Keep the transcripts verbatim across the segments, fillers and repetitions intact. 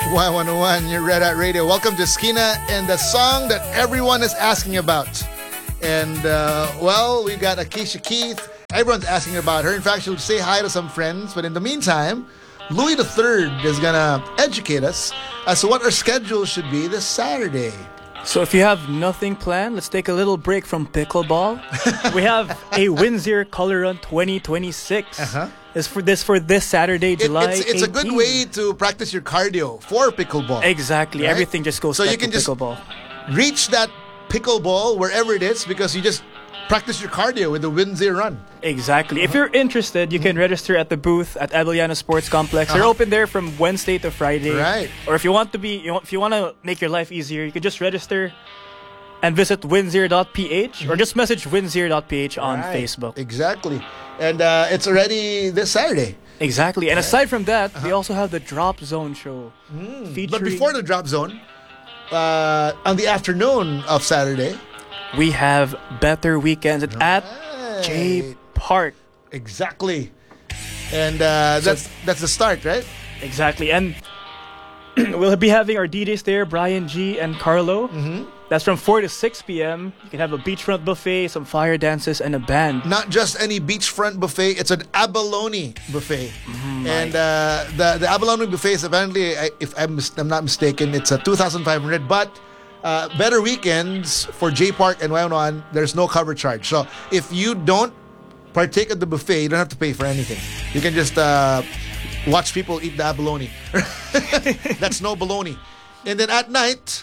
Y one oh one, your Red Hat Radio. Welcome to Skina and the song that everyone is asking about. And, uh, well, we got Akeisha Keith. Everyone's asking about her. In fact, she'll say hi to some friends. But in the meantime, Louis the Third is going to educate us as to what our schedule should be this Saturday. So if you have nothing planned, let's take a little break from pickleball. We have a Windsor Color Run twenty twenty-six. Uh-huh. It's for this for this Saturday, July it, it's, it's a good way to practice your cardio for pickleball. Exactly. Right? Everything just goes so back you can to just pickleball. Reach that pickleball wherever it is because you just practice your cardio with the Windsor Run. Exactly. Uh-huh. If you're interested, you can register at the booth at Abellano Sports Complex. Uh-huh. They're open there from Wednesday to Friday. Right. Or if you want to be, you know, if you want to make your life easier, you can just register and visit windsor dot p h or just message windsor dot p h on right. Facebook. Exactly. And uh, it's already this Saturday. Exactly. And aside from that, uh-huh. we also have the Drop Zone show. Mm. Featuring... But before the Drop Zone, uh, on the afternoon of Saturday, we have Better Weekends at, right. at J Park. Exactly. And uh, that's so, that's the start, right? Exactly. And we'll be having our D Js there, Brian G and Carlo. Mm-hmm. That's from four to six p.m. You can have a beachfront buffet, some fire dances, and a band. Not just any beachfront buffet, it's an abalone buffet. Mm, and uh, the, the abalone buffet is apparently, if I'm, mis- I'm not mistaken, it's a two thousand five hundred dollars. But uh, Better Weekends for J Park and Y one oh one, there's no cover charge. So if you don't partake of the buffet, you don't have to pay for anything. You can just uh, watch people eat the abalone. That's no baloney. And then at night,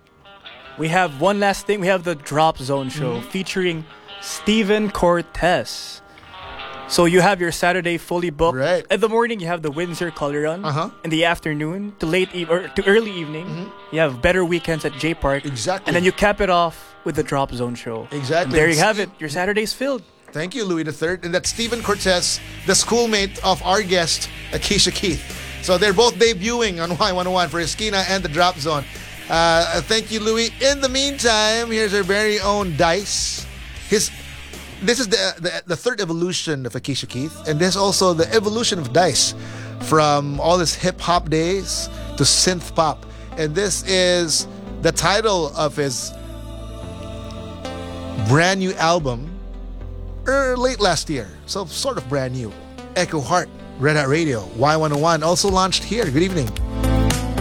we have one last thing. We have the Drop Zone show mm-hmm. featuring Steven Cortez. So you have your Saturday fully booked. Right. In the morning, you have the Windsor Color Run. Uh-huh. In the afternoon, to late e- or to early evening, mm-hmm. you have Better Weekends at J Park. Exactly. And then you cap it off with the Drop Zone show. Exactly. And there you have it. Your Saturday's filled. Thank you, Louis the Third. And that's Steven Cortez, the schoolmate of our guest, Akeisha Keith. So they're both debuting on Y one oh one for Esquina and the Drop Zone. Uh, thank you, Louis. In the meantime, here's our very own Dice. His, this is the, the the third evolution of Akeisha Keith, and this is also the evolution of Dice from all his hip hop days to synth pop. And this is the title of his brand new album, er, late last year, so sort of brand new. Echo Heart, Red Hat Radio, Y one oh one, also launched here. Good evening.